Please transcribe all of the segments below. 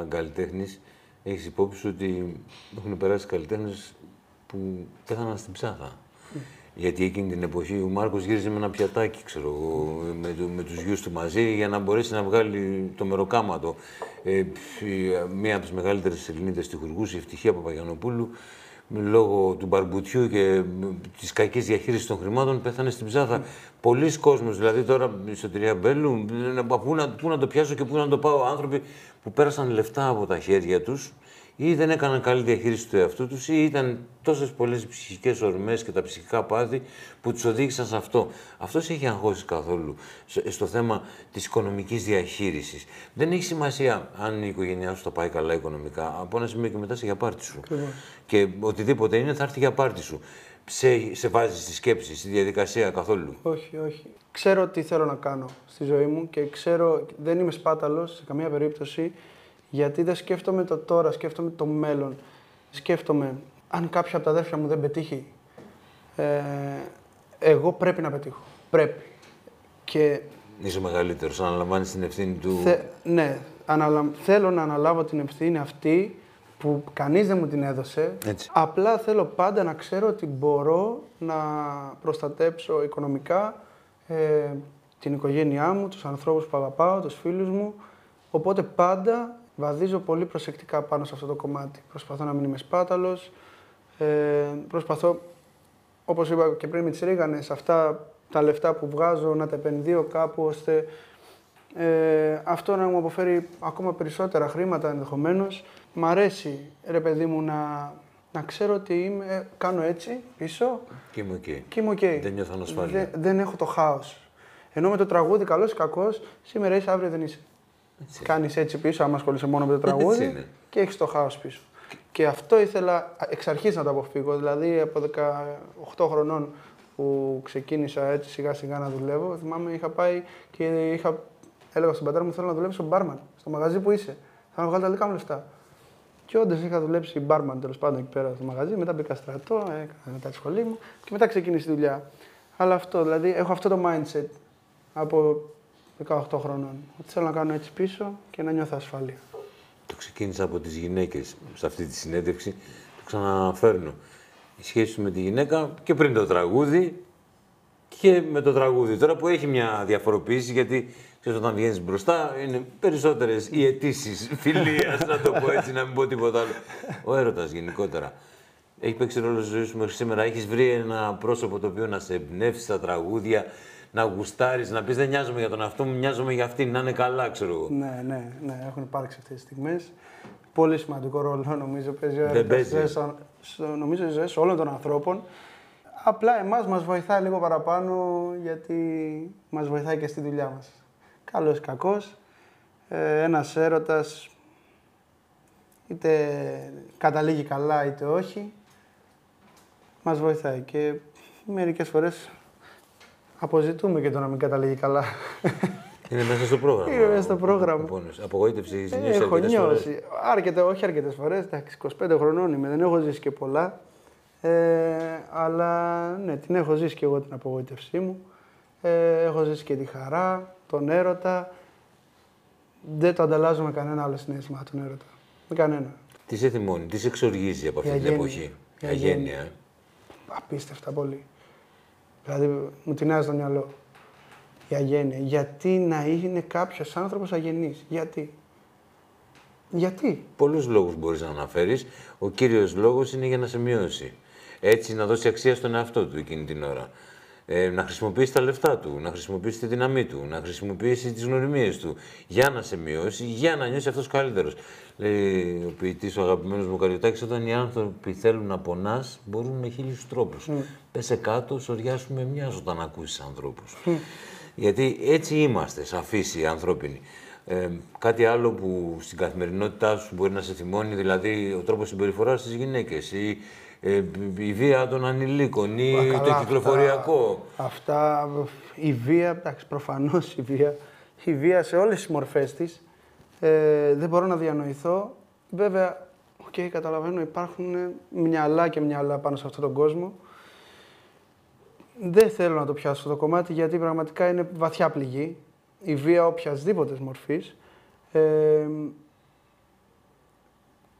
σαν καλλιτέχνης, έχεις υπόψη σου ότι έχουν περάσει καλλιτέχνες που πέθαναν στην ψάθα. Γιατί εκείνη την εποχή ο Μάρκος γύριζε με ένα πιατάκι, ξέρω εγώ, με τους γιους του μαζί για να μπορέσει να βγάλει το μεροκάματο. Μία από τις μεγαλύτερες Ελληνίδες στιχουργούς, η Ευτυχία Παπαγιαννοπούλου, λόγω του μπαρμπουτιού και της κακής διαχείρισης των χρημάτων, πέθανε στην ψάθα. Πολλοί κόσμος, δηλαδή τώρα η Σωτηρία Μπέλου, πού να το πιάσω και πού να το πάω, άνθρωποι που πέρασαν λεφτά από τα χέρια τους ή δεν έκαναν καλή διαχείριση του εαυτού τους ή ήταν τόσες πολλές ψυχικές ορμές και τα ψυχικά πάθη που τους οδήγησαν σε αυτό. Αυτό σε έχει αγχώσει καθόλου στο θέμα της οικονομικής διαχείρισης. Δεν έχει σημασία αν η οικογένειά σου θα πάει καλά οικονομικά. Από ένα σημείο και μετά σε για πάρτι σου. Και οτιδήποτε είναι θα έρθει για πάρτι σου. Σε βάζει στη σκέψη, στη διαδικασία καθόλου? Όχι, όχι. Ξέρω τι θέλω να κάνω στη ζωή μου και ξέρω, δεν είμαι σπάταλος σε καμία περίπτωση, γιατί δεν σκέφτομαι το τώρα, σκέφτομαι το μέλλον. Σκέφτομαι αν κάποιο από τα αδέρφια μου δεν πετύχει, εγώ πρέπει να πετύχω. Πρέπει. Και είσαι μεγαλύτερος, αναλαμβάνεις την ευθύνη του. Ναι, θέλω να αναλάβω την ευθύνη αυτή που κανείς δεν μου την έδωσε. Έτσι. Απλά θέλω πάντα να ξέρω ότι μπορώ να προστατέψω οικονομικά την οικογένειά μου, τους ανθρώπους που αγαπάω, τους φίλους μου. Οπότε πάντα βαδίζω πολύ προσεκτικά πάνω σε αυτό το κομμάτι. Προσπαθώ να μην είμαι σπάταλος. Προσπαθώ, όπως είπα και πριν με τις ρίγανες, αυτά τα λεφτά που βγάζω να τα επενδύω κάπου ώστε αυτό να μου αποφέρει ακόμα περισσότερα χρήματα ενδεχομένως. Μ' αρέσει, ρε παιδί μου, να ξέρω ότι κάνω έτσι πίσω Και είμαι οκ. Και είμαι okay. Δεν νιώθω ανασφάλεια. Δεν έχω το χάος. Ενώ με το τραγούδι, καλός ή κακός, σήμερα είσαι, αύριο δεν είσαι. Κάνεις έτσι πίσω, άμα ασχολείσαι μόνο με το τραγούδι και έχεις το χάος πίσω. Και αυτό ήθελα εξ αρχής να το αποφύγω. Δηλαδή από 18 χρονών που ξεκίνησα έτσι σιγά σιγά να δουλεύω, θυμάμαι είχα πάει και έλεγα στον πατέρα μου: θέλω να δουλέψω μπάρμαν στο μαγαζί που είσαι. Θα να βγάλω τα δικά μου λεφτά. Και όντως είχα δουλέψει μπάρμαν τέλος πάντων εκεί πέρα στο μαγαζί. Μετά μπήκα στρατό, έκανα μετά τη σχολή μου και μετά ξεκίνησε η δουλειά. Αλλά αυτό, δηλαδή έχω αυτό το mindset από 18 χρονών. Ότι θέλω να κάνω έτσι πίσω και να νιώθω ασφάλεια. Το ξεκίνησα από τις γυναίκες σε αυτή τη συνέντευξη. Το ξαναφέρνω. Η σχέση σου με τη γυναίκα και πριν το τραγούδι και με το τραγούδι. Τώρα που έχει μια διαφοροποίηση, γιατί ξέρεις, όταν βγαίνεις μπροστά είναι περισσότερες οι αιτήσεις φιλίας, να το πω έτσι, να μην πω τίποτα άλλο. Ο έρωτας γενικότερα. Έχει παίξει ρόλο στη ζωή σου μέχρι σήμερα. Έχεις βρει ένα πρόσωπο το οποίο να σε εμπνεύσει στα τραγούδια, να γουστάρεις, να πεις δεν νοιάζομαι για τον αυτό μου, νοιάζομαι για αυτήν, να είναι καλά, ξέρω εγώ. Ναι, έχουν υπάρξει αυτές τις στιγμές. Πολύ σημαντικό ρόλο νομίζω παίζει ο νομίζω οι ζωές όλων των ανθρώπων. Απλά εμάς μας βοηθάει λίγο παραπάνω γιατί μας βοηθάει και στη δουλειά μας. Καλός ή κακός, ένας έρωτας είτε καταλήγει καλά είτε όχι, μας βοηθάει και μερικές φορές αποζητούμε και το να μην καταλήγει καλά. Είναι μέσα στο πρόγραμμα. Είναι μέσα στο πρόγραμμα. Απογοήτευση, έχω νιώσει. Όχι αρκετές φορές, εντάξει, 25 χρονών είμαι, δεν έχω ζήσει και πολλά. Αλλά ναι, την έχω ζήσει και εγώ την απογοήτευσή μου. Έχω ζήσει και τη χαρά, τον έρωτα. Δεν το ανταλλάζω με κανένα άλλο συναίσθημα τον έρωτα. Με κανένα. Τι σε θυμώνει, τι σε εξοργίζει από αυτή την εποχή? Η αγένεια. Απίστευτα πολύ. Δηλαδή μου τεινάζει το μυαλό. Η αγένεια. Γιατί να είναι κάποιος άνθρωπος αγενής? Γιατί? Πολλούς λόγους μπορείς να αναφέρεις. Ο κύριος λόγος είναι για να σε μειώσει. Έτσι να δώσει αξία στον εαυτό του εκείνη την ώρα. Να χρησιμοποιήσει τα λεφτά του, να χρησιμοποιήσει τη δύναμή του, να χρησιμοποιήσει τις γνωριμίες του για να σε μειώσει, για να νιώσει αυτός καλύτερος. Λέει ο ποιητής, ο αγαπημένος μου Καριωτάκης, όταν οι άνθρωποι θέλουν να πονάς, μπορούν με 1000 τρόπους. Πέσε κάτω, σωριάσου με μοιάζω όταν ακούσεις ανθρώπους. Γιατί έτσι είμαστε, σαφείς οι ανθρώπινοι. Κάτι άλλο που στην καθημερινότητά σου μπορεί να σε θυμώνει, δηλαδή ο τρόπος συμπεριφοράς στις γυναίκες ή η βία των ανηλίκων ή το κυκλοφοριακό. Αυτά, η βία, εντάξει, προφανώς η βία σε όλες τις μορφές της, δεν μπορώ να διανοηθώ. Βέβαια, καταλαβαίνω, υπάρχουν μυαλά και μυαλά πάνω σε αυτόν τον κόσμο. Δεν θέλω να το πιάσω αυτό το κομμάτι, γιατί πραγματικά είναι βαθιά πληγή. Η βία οποιασδήποτε μορφής.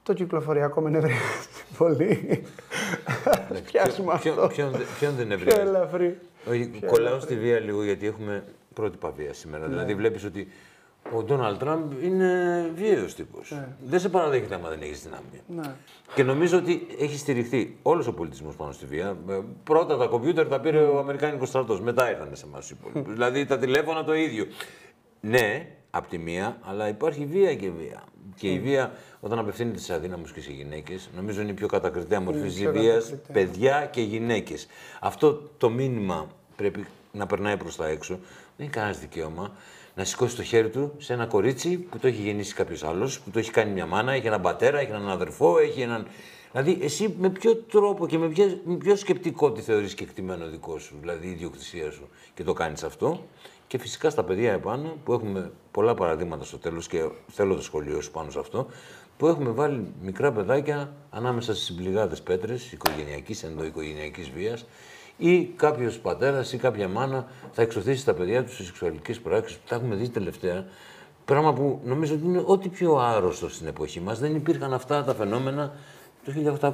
Το κυκλοφοριακό με νευρίασε πολύ. Ας πιάσουμε αυτό. Ποιον δεν Πιο νευρίασε? ελαφρύ. Κολλάω στη βία λίγο, γιατί έχουμε πρότυπα βία σήμερα. Δηλαδή, βλέπεις ότι ο Ντόναλντ Τραμπ είναι βίαιος τύπος. Δεν σε παραδέχεται άμα δεν έχεις δυνάμει. Ναι. Και νομίζω ότι έχει στηριχθεί όλος ο πολιτισμός πάνω στη βία. Πρώτα τα κομπιούτερ τα πήρε ο Αμερικάνικος στρατός, μετά ήρθαν σε εμάς τους υπόλοιπους. Δηλαδή τα τηλέφωνα το ίδιο. Ναι, απ' τη μία, αλλά υπάρχει βία και βία. Και η βία, όταν απευθύνεται σε αδύναμους και σε γυναίκες, νομίζω είναι η πιο κατακριτέα μορφή βίας, παιδιά και γυναίκες. Αυτό το μήνυμα πρέπει να περνάει προς τα έξω. Δεν έχει κανένας δικαίωμα να σηκώσει το χέρι του σε ένα κορίτσι που το έχει γεννήσει κάποιος άλλος, που το έχει κάνει μια μάνα, έχει έναν πατέρα, έχει έναν αδερφό, έχει έναν. Δηλαδή, εσύ με ποιο τρόπο και με ποιο σκεπτικό τη θεωρείς κεκτημένο δικό σου, δηλαδή η ιδιοκτησία σου, και το κάνεις αυτό. Και φυσικά στα παιδιά επάνω, που έχουμε πολλά παραδείγματα στο τέλος και θέλω το σχολείο σου πάνω σε αυτό, που έχουμε βάλει μικρά παιδάκια ανάμεσα στις συμπληγάδες πέτρες οικογενειακής, ενδοοικογενειακής βίας, ή κάποιος πατέρας ή κάποια μάνα θα εξωθήσει τα παιδιά τους σε σεξουαλικές πράξεις, που τα έχουμε δει τελευταία. Πράγμα που νομίζω ότι είναι ό,τι πιο άρρωστο στην εποχή μας. Δεν υπήρχαν αυτά τα φαινόμενα το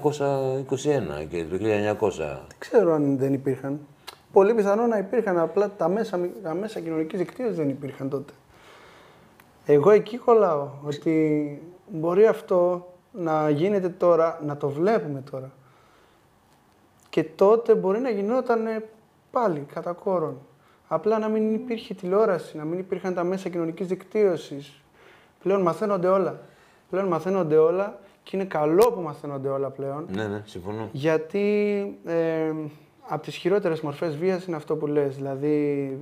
1821 και το 1900. Δεν ξέρω αν δεν υπήρχαν. Πολύ πιθανό να υπήρχαν, απλά τα μέσα κοινωνικής δικτύωσης δεν υπήρχαν τότε. Εγώ εκεί κολλάω, ότι μπορεί αυτό να γίνεται τώρα, να το βλέπουμε τώρα. Και τότε μπορεί να γινόταν πάλι κατά κόρον. Απλά να μην υπήρχε τηλεόραση, να μην υπήρχαν τα μέσα κοινωνικής δικτύωσης. Πλέον μαθαίνονται όλα και είναι καλό που μαθαίνονται όλα πλέον. Ναι, συμφωνώ. Γιατί από τις χειρότερες μορφές βίας είναι αυτό που λες. Δηλαδή,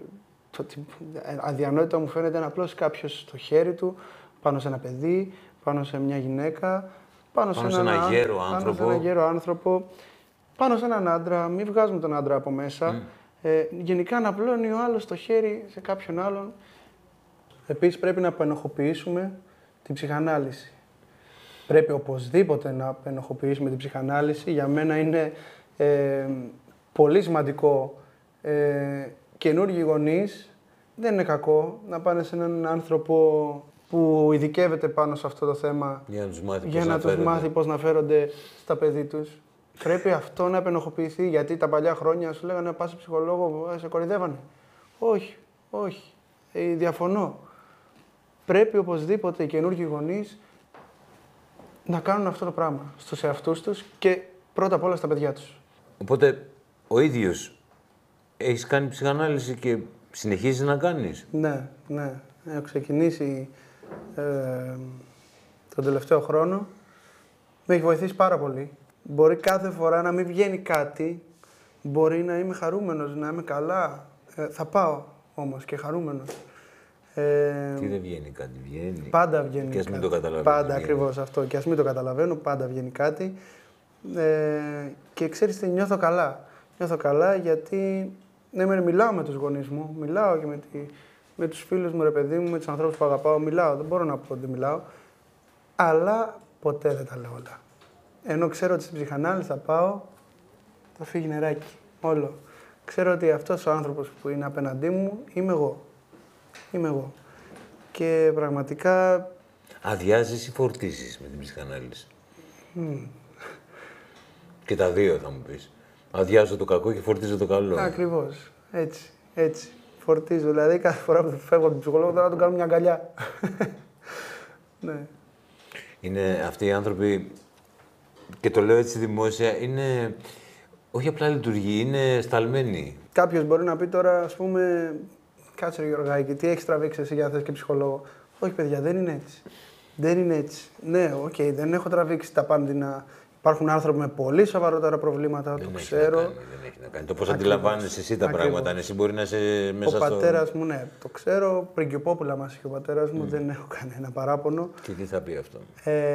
αδιανόητο μου φαίνεται να απλώσει κάποιος στο χέρι του πάνω σε ένα παιδί, πάνω σε μια γυναίκα, πάνω σε ένα γέρο άνθρωπο, πάνω σε έναν άντρα. Μην βγάζουμε τον άντρα από μέσα. Γενικά να απλώνει ο άλλος το χέρι σε κάποιον άλλον. Επίσης πρέπει να απενοχοποιήσουμε την ψυχανάλυση. Πρέπει οπωσδήποτε να απενοχοποιήσουμε την ψυχανάλυση. Για μένα είναι πολύ σημαντικό καινούργιοι γονείς, δεν είναι κακό να πάνε σε έναν άνθρωπο που ειδικεύεται πάνω σε αυτό το θέμα για να τους μάθει πώς να φέρονται στα παιδί τους. Πρέπει αυτό να απενοχοποιηθεί, γιατί τα παλιά χρόνια σου λέγανε πας σε ψυχολόγο, σε κορυδεύανε. Όχι, διαφωνώ. Πρέπει οπωσδήποτε οι καινούργιοι γονείς να κάνουν αυτό το πράγμα στους εαυτούς τους και πρώτα απ' όλα στα παιδιά τους. Οπότε, ο ίδιος έχεις κάνει ψυχανάλυση και συνεχίζεις να κάνεις? Ναι. Έχω ξεκινήσει τον τελευταίο χρόνο. Με έχει βοηθήσει πάρα πολύ. Μπορεί κάθε φορά να μην βγαίνει κάτι, μπορεί να είμαι χαρούμενος, να είμαι καλά. Θα πάω όμως και χαρούμενος. Τι δεν βγαίνει κάτι, βγαίνει. Πάντα βγαίνει και ας κάτι. Μην το καταλαβαίνω. Πάντα ακριβώς αυτό. Και ας μην το καταλαβαίνω, πάντα βγαίνει κάτι. Και ξέρεις τι, νιώθω καλά. Νιώθω καλά γιατί μιλάω με τους γονείς μου, μιλάω και με τους φίλους μου, ρε παιδί μου, με τους ανθρώπους που αγαπάω, μιλάω. Δεν μπορώ να πω ότι μιλάω, αλλά ποτέ δεν τα λέω όλα. Ενώ ξέρω ότι στην ψυχανάλυση θα πάω, θα φύγει νεράκι, όλο. Ξέρω ότι αυτός ο άνθρωπος που είναι απέναντί μου είμαι εγώ. Και πραγματικά... Αδειάζεις ή φορτίζεις με την ψυχανάλυση? Και τα δύο θα μου πεις. Αδειάζω το κακό και φορτίζω το καλό. Ακριβώς. Έτσι. Φορτίζω. Δηλαδή κάθε φορά που φεύγω από τον ψυχολόγο θα τον κάνω μια αγκαλιά. Ναι. Είναι αυτοί οι άνθρωποι, και το λέω έτσι δημόσια, είναι όχι απλά λειτουργοί, είναι σταλμένοι. Κάποιος μπορεί να πει τώρα, ας πούμε, κάτσε ρε Γιωργάκη, τι έχεις τραβήξει εσύ για να θες και ψυχολόγο? Όχι παιδιά, δεν είναι έτσι. Ναι, δεν έχω τραβήξει τα πάντινα. Υπάρχουν άνθρωποι με πολύ σοβαρότερα προβλήματα, το ξέρω. Δεν έχει να κάνει. Το πώς αντιλαμβάνεσαι εσύ τα πράγματα. Εσύ μπορεί να είσαι μέσα ο πατέρας μου, ναι, το ξέρω. Πριγκιοπόπουλα μας είχε ο πατέρας μου, δεν έχω κανένα παράπονο. Και τι θα πει αυτό?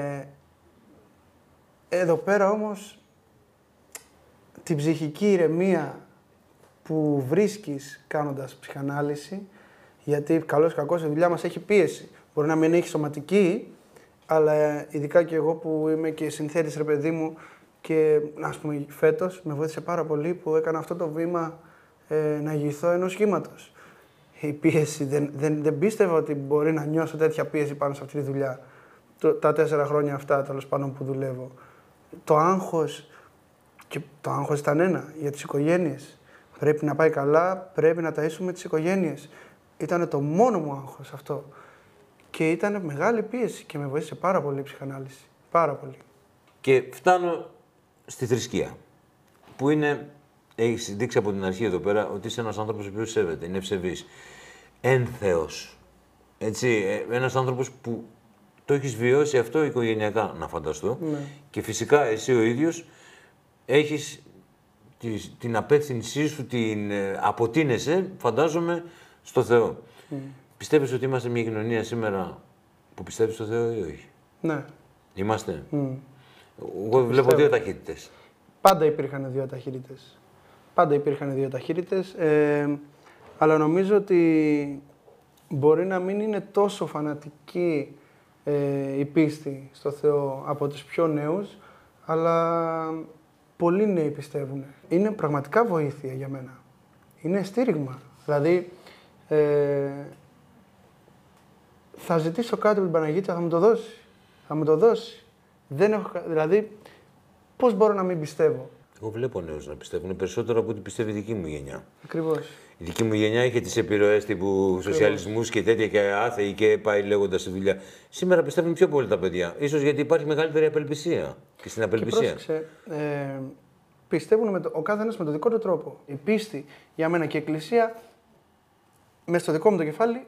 Εδώ πέρα όμως, την ψυχική ηρεμία που βρίσκεις κάνοντας ψυχανάλυση, γιατί καλώς ή κακώς η δουλειά μας έχει πίεση. Μπορεί να μην έχει σωματική, αλλά ειδικά και εγώ που είμαι και συνθέτης, ρε παιδί μου, και ας πούμε φέτος με βοήθησε πάρα πολύ που έκανα αυτό το βήμα να ηγηθώ ενός σχήματος. Η πίεση, δεν πίστευα ότι μπορεί να νιώσω τέτοια πίεση πάνω σε αυτή τη δουλειά. τα 4 χρόνια αυτά, τέλος πάντων, που δουλεύω. Το άγχος, και το άγχος ήταν ένα, για τις οικογένειες. Πρέπει να πάει καλά, πρέπει να ταΐσουμε τις οικογένειες. Ήταν το μόνο μου άγχος αυτό. Και ήταν μεγάλη πίεση και με βοήθησε πάρα πολύ η ψυχανάλυση. Πάρα πολύ. Και φτάνω στη θρησκεία, που είναι, έχεις δείξει από την αρχή εδώ πέρα, ότι είσαι ένας άνθρωπος ο οποίος σέβεται, είναι ευσεβής. Εν Θεός. Έτσι, ένας άνθρωπος που το έχεις βιώσει αυτό οικογενειακά, να φανταστώ. Ναι. Και φυσικά εσύ ο ίδιος έχεις την απεύθυνσή σου, την αποτείνεσαι, φαντάζομαι, στο Θεό. Πιστεύεις ότι είμαστε μια κοινωνία σήμερα που πιστεύει στο Θεό ή όχι? Ναι. Είμαστε. Εγώ βλέπω δύο ταχύτητες. Πάντα υπήρχαν δύο ταχύτητες. Πάντα υπήρχαν δύο ταχύτητες. Αλλά νομίζω ότι μπορεί να μην είναι τόσο φανατική η πίστη στο Θεό από τους πιο νέους, αλλά πολλοί νέοι πιστεύουν. Είναι πραγματικά βοήθεια για μένα. Είναι στήριγμα. Δηλαδή, θα ζητήσω κάτι από την Παναγίτσα, θα μου το δώσει. Θα μου το δώσει. Δεν έχω, δηλαδή, πώς μπορώ να μην πιστεύω? Εγώ βλέπω νέους να πιστεύουν περισσότερο από ό,τι πιστεύει η δική μου γενιά. Ακριβώς. Η δική μου γενιά είχε τις επιρροές τύπου σοσιαλισμούς και τέτοια και άθεοι και πάει λέγοντας στη δουλειά. Σήμερα πιστεύουν πιο πολύ τα παιδιά. Ίσως γιατί υπάρχει μεγαλύτερη απελπισία και στην απελπισία. Και πρόσεξε, πιστεύουν ο καθένας με τον δικό του τρόπο. Η πίστη για μένα και η Εκκλησία, μέσα στο δικό μου το κεφάλι,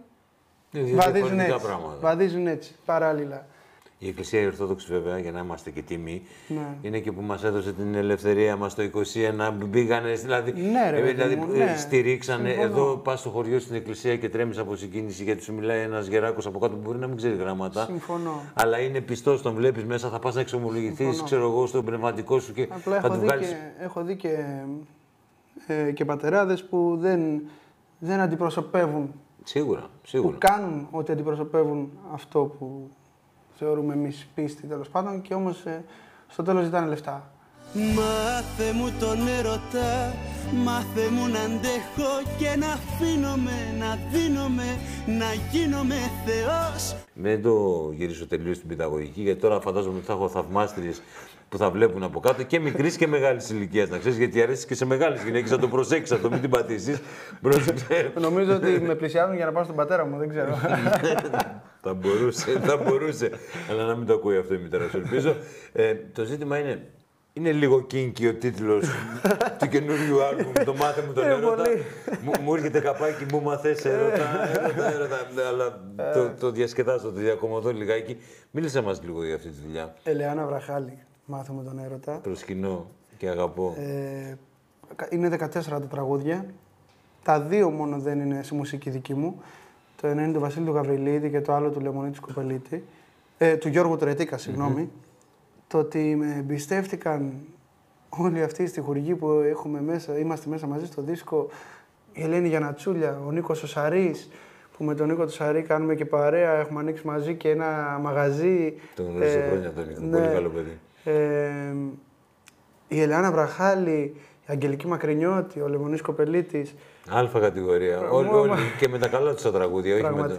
βαδίζουν έτσι, παράλληλα. Η Εκκλησία η Ορθόδοξη, βέβαια, για να είμαστε και τίμοι, Ναι. είναι και που μας έδωσε την ελευθερία μας το 21, μπήκανε, δηλαδή, Ναι, ρε, δηλαδή μου, ναι. στηρίξανε. Συμφωνώ. Εδώ πας στο χωριό στην Εκκλησία και τρέμεις από συγκίνηση γιατί σου μιλάει ένας γεράκος από κάτω που μπορεί να μην ξέρει γράμματα. Συμφωνώ. Αλλά είναι πιστός, τον βλέπεις μέσα, θα πας να εξομολογηθείς, ξέρω εγώ, στο πνευματικό σου και Απλά θα του βγάλεις. έχω δει και πατεράδες που δεν αντιπροσωπεύουν. Σίγουρα. Που κάνουν ότι αντιπροσωπεύουν αυτό που θεωρούμε εμείς πίστη, τέλος πάντων, και όμως στο τέλος ζητάνε λεφτά. Μάθε μου τον έρωτα, μάθε μου να αντέχω και να αφήνομαι, να δίνομαι, να γίνομαι Θεός. Δεν το γυρίσω τελείως στην παιδαγωγική, γιατί τώρα φαντάζομαι ότι θα έχω θαυμάστριες που θα βλέπουν από κάτω και μικρής και μεγάλης ηλικίας, να ξέρεις, γιατί αρέσει και σε μεγάλες γυναίκες, να το προσέξεις αυτό, μην την πατήσεις. Νομίζω ότι με πλησιάζουν για να πάω στον πατέρα μου, δεν ξέρω. Θα μπορούσε, αλλά να μην το ακούει αυτό η μητέρα σου, ελπίζω. Το ζήτημα είναι λίγο κίνκι ο τίτλος του καινούριου άλμπουμ, το «Μάθε μου τον έρωτα». Μου έρχεται καπάκι, μου μαθες έρωτα, αλλά το διασκεδάζω, το διακομωδώ λιγάκι. Μίλησε μας λίγο για αυτή τη δουλειά. Ελεάνα Βραχάλη, «Μάθε μου τον έρωτα». Προσκυνώ και αγαπώ. Είναι 14 τα τραγούδια. Τα δύο μόνο δεν είναι σε μουσική δική μου. Το ένα είναι του Βασίλη του Γαβριλίδη και το άλλο του Λεμονίτη Σκοπελίτη. Του Γιώργου Τρετίκα, συγγνώμη. Το ότι με εμπιστεύτηκαν όλοι αυτοί οι στιχουργοί που είμαστε μέσα μαζί στο δίσκο, η Ελένη Γιαννατσούλια, ο Νίκος ο Σαρής, που με τον Νίκο του Σαρή κάνουμε και παρέα, έχουμε ανοίξει μαζί και ένα μαγαζί. Τον γνώρισε χρόνια τον Νίκο, Ναι. πολύ καλό παιδί. Η Ελεάνα Βραχάλη, η Αγγελική Μακρινιώτη, ο Λεμονής Κοπελίτης. Αλφα κατηγορία. Όλοι και με τα καλά τους τα τραγούδια.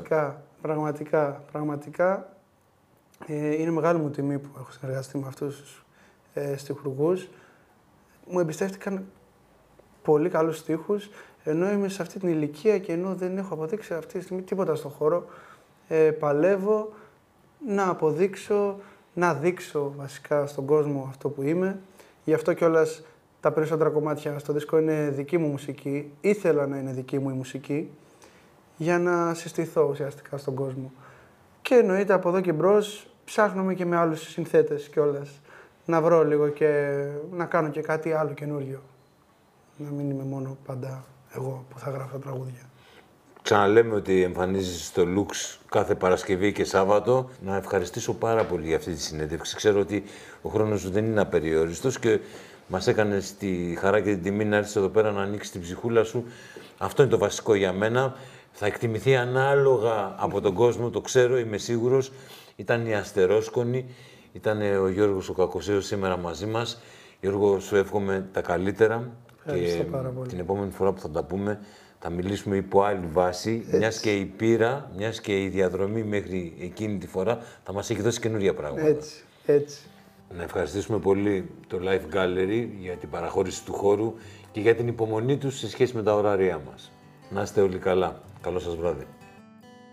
Πραγματικά. Είναι μεγάλη μου τιμή που έχω συνεργαστεί με αυτούς τους στιχουργούς. Μου εμπιστεύτηκαν πολύ καλούς στίχους, ενώ είμαι σε αυτή την ηλικία και ενώ δεν έχω αποδείξει αυτή τη στιγμή τίποτα στον χώρο. Παλεύω να αποδείξω, να δείξω βασικά στον κόσμο αυτό που είμαι. Γι' αυτό κιόλας τα περισσότερα κομμάτια στο δίσκο είναι δική μου μουσική. Ήθελα να είναι δική μου η μουσική για να συστηθώ ουσιαστικά στον κόσμο. Και εννοείται από εδώ και μπρος ψάχνουμε και με άλλους συνθέτες κιόλας. Να βρω λίγο και να κάνω και κάτι άλλο καινούριο. Να μην είμαι μόνο πάντα εγώ που θα γράφω τραγούδια. Ξαναλέμε ότι εμφανίζεσαι στο Lux κάθε Παρασκευή και Σάββατο. Να ευχαριστήσω πάρα πολύ για αυτή τη συνέντευξη. Ξέρω ότι ο χρόνος σου δεν είναι απεριόριστος και μας έκανε τη χαρά και την τιμή να έρθεις εδώ πέρα να ανοίξεις την ψυχούλα σου. Αυτό είναι το βασικό για μένα. Θα εκτιμηθεί ανάλογα από τον κόσμο, το ξέρω, είμαι σίγουρος. Ήταν η Αστερόσκονη, ήταν ο Γιώργος ο Κακοσέος σήμερα μαζί μας. Γιώργο, σου εύχομαι τα καλύτερα. Ευχαριστώ και πάρα πολύ. την επόμενη φορά που θα τα πούμε Θα μιλήσουμε υπό άλλη βάση, μιας και η πείρα, μιας και η διαδρομή μέχρι εκείνη τη φορά θα μας έχει δώσει καινούρια πράγματα. Έτσι. Να ευχαριστήσουμε πολύ το Life Gallery για την παραχώρηση του χώρου και για την υπομονή τους σε σχέση με τα ωράρια μας. Να είστε όλοι καλά. Καλό σας βράδυ.